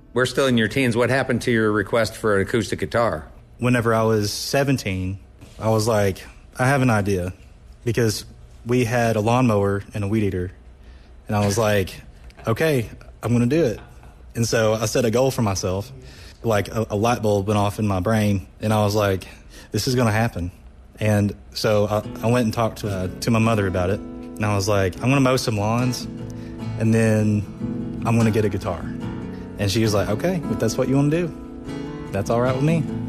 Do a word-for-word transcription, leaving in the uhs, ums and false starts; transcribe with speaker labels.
Speaker 1: We're still in your teens. What happened to your request for an acoustic guitar?
Speaker 2: Whenever I was seventeen, I was like, I have an idea. Because we had a lawnmower and a weed eater. And I was like, okay, I'm going to do it. And so I set a goal for myself. Like a, a light bulb went off in my brain. And I was like, this is going to happen. And so I, I went and talked to, uh, to my mother about it. And I was like, I'm going to mow some lawns. And then I'm going to get a guitar. And she was like, okay, if that's what you want to do, that's all right with me.